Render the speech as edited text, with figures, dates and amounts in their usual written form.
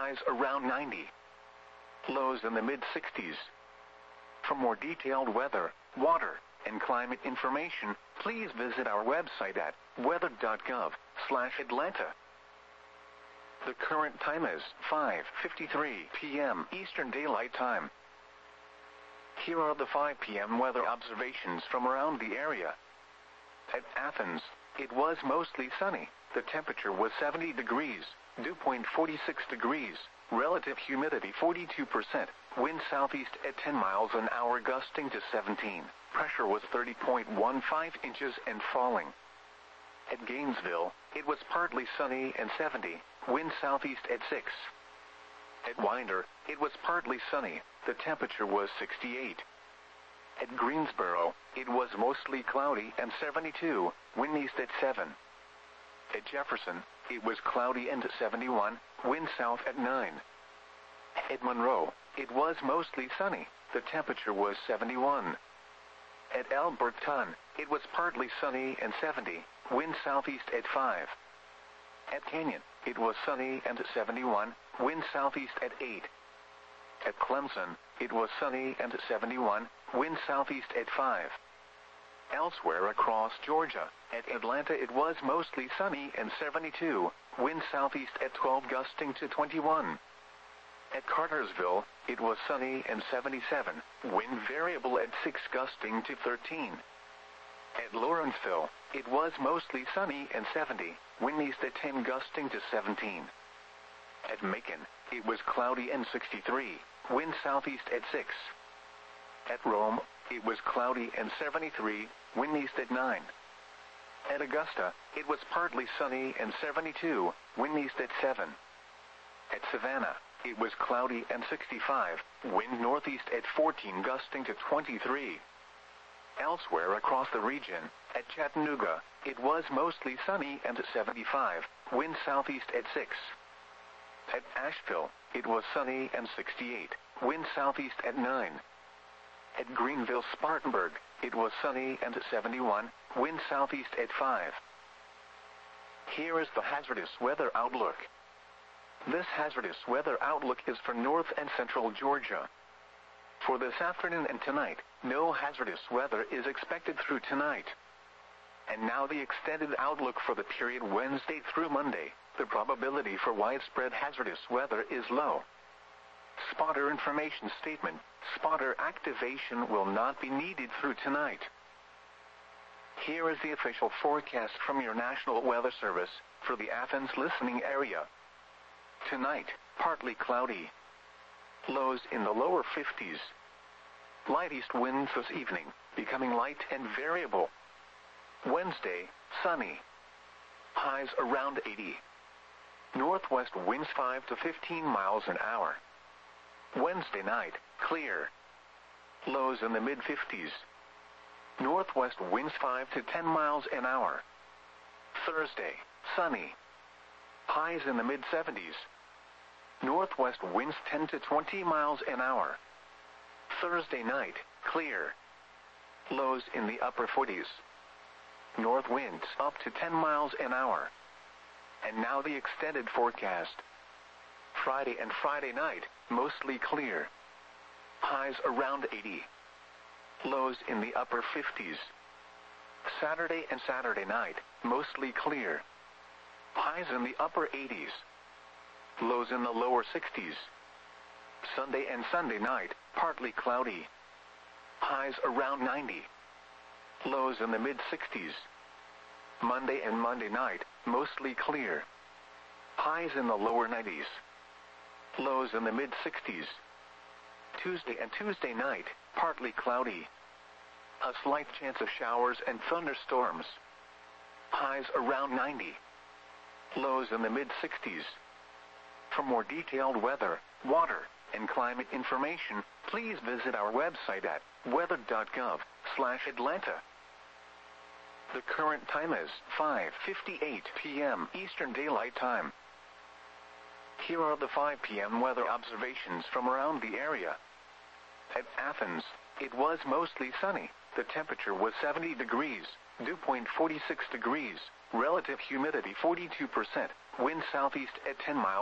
highs around 90. Lows in the mid-60s. For more detailed weather, water, and climate information, please visit our website at weather.gov/Atlanta. The current time is 5:53 p.m. Eastern Daylight Time. Here are the 5 p.m. weather observations from around the area. At Athens, it was mostly sunny. The temperature was 70 degrees, dew point 46 degrees, relative humidity 42%, wind southeast at 10 miles an hour gusting to 17, pressure was 30.15 inches and falling. At Gainesville, it was partly sunny and 70, wind southeast at 6. At Winder, it was partly sunny, the temperature was 68. At Greensboro, it was mostly cloudy and 72, wind east at 7. At Jefferson, it was cloudy and 71, wind south at 9. At Monroe, it was mostly sunny, the temperature was 71. At Alberton, it was partly sunny and 70, wind southeast at 5. At Canyon, it was sunny and 71, wind southeast at 8. At Clemson, it was sunny and 71, wind southeast at 5. Elsewhere across Georgia, at Atlanta it was mostly sunny and 72, wind southeast at 12 gusting to 21. At Cartersville, it was sunny and 77, wind variable at 6 gusting to 13. At Lawrenceville, it was mostly sunny and 70, wind east at 10 gusting to 17. At Macon, it was cloudy and 63, wind southeast at 6. At Rome, it was cloudy and 73, wind east at 9. At Augusta, it was partly sunny and 72, wind east at 7. At Savannah, it was cloudy and 65, wind northeast at 14 gusting to 23. Elsewhere across the region, at Chattanooga, it was mostly sunny and 75, wind southeast at 6. At Asheville, it was sunny and 68, wind southeast at 9. At Greenville-Spartanburg, it was sunny and 71, wind southeast at 5. Here is the hazardous weather outlook. This hazardous weather outlook is for north and central Georgia. For this afternoon and tonight, no hazardous weather is expected through tonight. And now the extended outlook for the period Wednesday through Monday. The probability for widespread hazardous weather is low. Spotter information statement. Spotter activation will not be needed through tonight. Here is the official forecast from your National Weather Service for the Athens listening area. Tonight, partly cloudy. Lows in the lower 50s. Light east winds this evening, becoming light and variable. Wednesday, sunny. Highs around 80. Northwest winds 5 to 15 miles an hour. Wednesday night, clear. Lows in the mid-50s. Northwest winds 5 to 10 miles an hour. Thursday, sunny. Highs in the mid-70s. Northwest winds 10 to 20 miles an hour. Thursday night, clear. Lows in the upper 40s. North winds up to 10 miles an hour. And now the extended forecast. Friday and Friday night, mostly clear. Highs around 80. Lows in the upper 50s. Saturday and Saturday night, mostly clear. Highs in the upper 80s. Lows in the lower 60s. Sunday and Sunday night, partly cloudy. Highs around 90. Lows in the mid-60s. Monday and Monday night, mostly clear. Highs in the lower 90s. Lows in the mid-60s. Tuesday and Tuesday night, partly cloudy. A slight chance of showers and thunderstorms. Highs around 90. Lows in the mid-60s. For more detailed weather, water, and climate information, please visit our website at weather.gov/Atlanta. The current time is 5:58 p.m. Eastern Daylight Time. Here are the 5 p.m. weather observations from around the area. At Athens, it was mostly sunny. The temperature was 70 degrees, dew point 46 degrees, relative humidity 42%, wind southeast at 10 miles